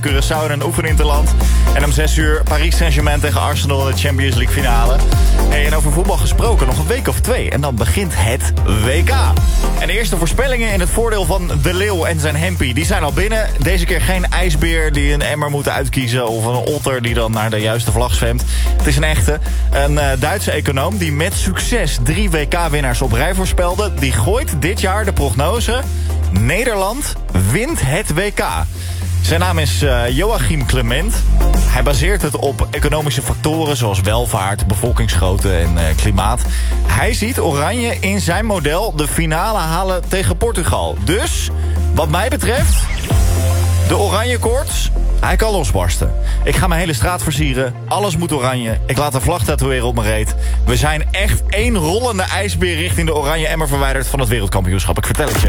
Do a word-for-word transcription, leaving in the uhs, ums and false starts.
Curaçao in een oefeninterland. En om zes uur Paris Saint-Germain tegen Arsenal in de Champions League finale. Hey, en over voetbal gesproken, nog een week of twee. En dan begint het W K. En de eerste voorspellingen in het voordeel van De Leeuw en zijn hempie, die zijn al binnen. Deze keer geen ijsbeer die een emmer moet uitkiezen of een otter die dan naar de juiste vlag zwemt. Het is een echte. Een uh, Duitse econoom die met succes drie W K-winnaars op rij voorspelde. Die gooit dit jaar de prognose: Nederland wint het W K. Zijn naam is uh, Joachim Clement. Hij baseert het op economische factoren zoals welvaart, bevolkingsgrootte en uh, klimaat. Hij ziet Oranje in zijn model de finale halen tegen Portugal. Dus, wat mij betreft, de Oranje koorts, hij kan losbarsten. Ik ga mijn hele straat versieren. Alles moet oranje. Ik laat de vlag tatoeëren op mijn reet. We zijn echt één rollende ijsbeer richting de oranje emmer verwijderd van het wereldkampioenschap. Ik vertel het je.